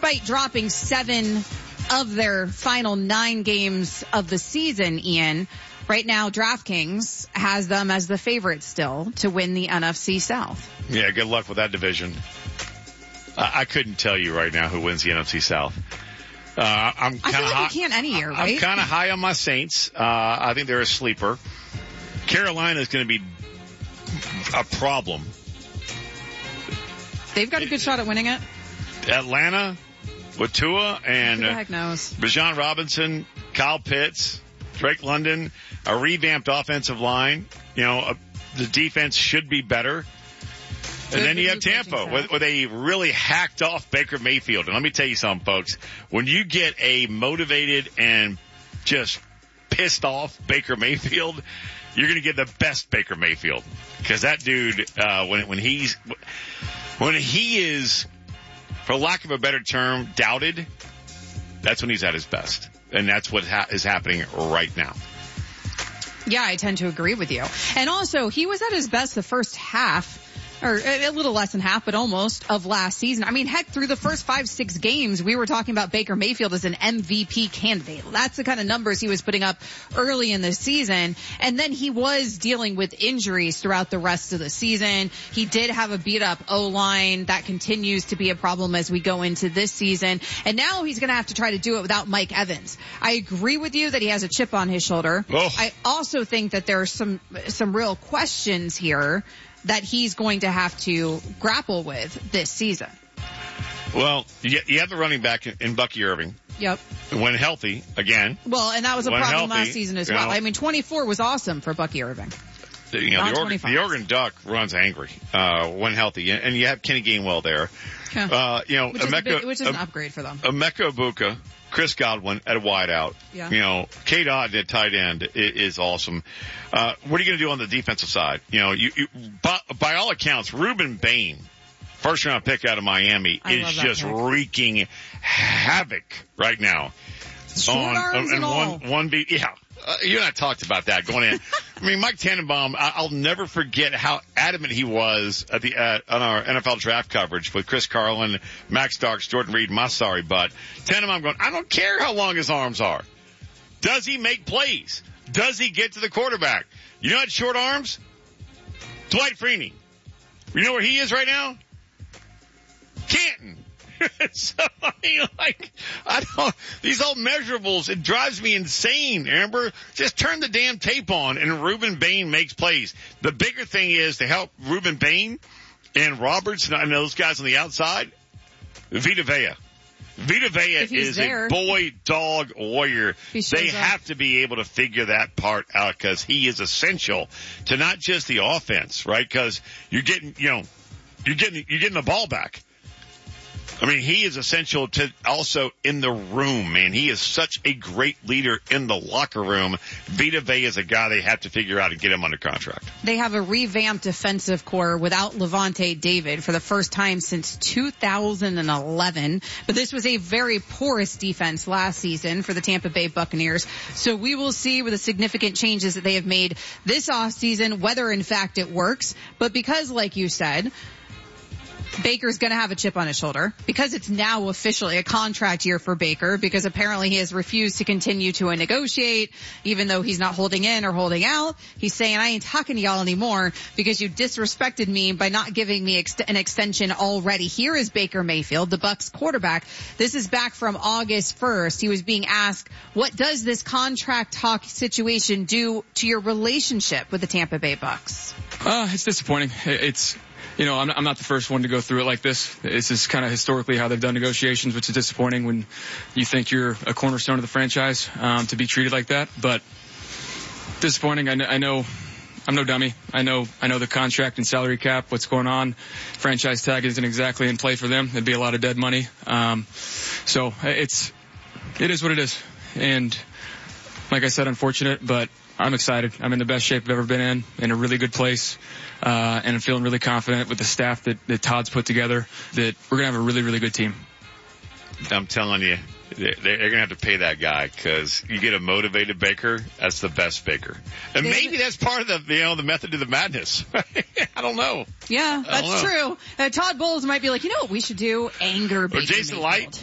despite dropping 7 of their final 9 games of the season, Ian, right now DraftKings has them as the favorite still to win the NFC South. Yeah, good luck with that division. I couldn't tell you right now who wins the NFC South. I'm kind of high. You can't any year, right? I'm kind of high on my Saints. I think they're a sleeper. Carolina is going to be a problem. They've got a good shot at winning it. Atlanta with Tua and who the heck knows? Bijan Robinson, Kyle Pitts, Drake London, a revamped offensive line. The defense should be better. And then you have Tampa, where they really hacked off Baker Mayfield. And let me tell you something, folks. When you get a motivated and just pissed off Baker Mayfield, you're going to get the best Baker Mayfield. Because that dude, when he is, for lack of a better term, doubted, that's when he's at his best. And that's what is happening right now. Yeah, I tend to agree with you. And also, he was at his best the first half. Or a little less than half, but almost, of last season. I mean, heck, through the first 5-6 games, we were talking about Baker Mayfield as an MVP candidate. That's the kind of numbers he was putting up early in the season. And then he was dealing with injuries throughout the rest of the season. He did have a beat-up O-line. That continues to be a problem as we go into this season. And now he's going to have to try to do it without Mike Evans. I agree with you that he has a chip on his shoulder. Oh. I also think that there are some real questions here that he's going to have to grapple with this season. Well, you have the running back in Bucky Irving. Yep. When healthy, again. Well, and that was a problem last season as well. I mean, 24 was awesome for Bucky Irving. The Oregon Duck runs angry when healthy. And you have Kenny Gainwell there. Yeah. Which is an upgrade for them. Emeka Egbuka, Chris Godwin at a wideout. Yeah. K. Dodd at tight end is awesome. What are you going to do on the defensive side? By all accounts, Ruben Bain, first round pick out of Miami, is just wreaking havoc right now. Short arms and all. You and I talked about that going in. I mean, Mike Tannenbaum, I'll never forget how adamant he was on our NFL draft coverage with Chris Carlin, Max Starks, Jordan Reed, my sorry butt. Tannenbaum going, I don't care how long his arms are. Does he make plays? Does he get to the quarterback? You know what short arms? Dwight Freeney. You know where he is right now? Canton. So, I mean, these old measurables, it drives me insane, Amber. Just turn the damn tape on and Ruben Bain makes plays. The bigger thing is to help Ruben Bain and Roberts and those guys on the outside, Vita Vea. Vita Vea is a boy, dog, warrior. They have to be able to figure that part out because he is essential to not just the offense, right? Because you're getting the ball back. I mean, he is essential to also in the room, man. He is such a great leader in the locker room. Vita Vea is a guy they have to figure out and get him under contract. They have a revamped defensive core without Levante David for the first time since 2011. But this was a very porous defense last season for the Tampa Bay Buccaneers. So we will see with the significant changes that they have made this offseason whether in fact it works. But because, like you said, Baker's going to have a chip on his shoulder because it's now officially a contract year for Baker because apparently he has refused to continue to negotiate even though he's not holding in or holding out. He's saying, I ain't talking to y'all anymore because you disrespected me by not giving me an extension already. Here is Baker Mayfield, the Bucs quarterback. This is back from August 1st. He was being asked, what does this contract talk situation do to your relationship with the Tampa Bay Bucs? It's disappointing. I'm not the first one to go through it like this. This is kind of historically how they've done negotiations, which is disappointing when you think you're a cornerstone of the franchise, to be treated like that. But disappointing. I know I'm no dummy. I know the contract and salary cap, what's going on. Franchise tag isn't exactly in play for them. It'd be a lot of dead money. So it is what it is. And like I said, unfortunate, but I'm excited. I'm in the best shape I've ever been in a really good place. And I'm feeling really confident with the staff that Todd's put together that we're going to have a really, really good team. I'm telling you, they're going to have to pay that guy because you get a motivated Baker, that's the best Baker. And maybe that's part of the method to the madness. I don't know. Yeah, that's true. Todd Bowles might be like, you know what we should do? Anger Baker Or Jason Mayfield. Light.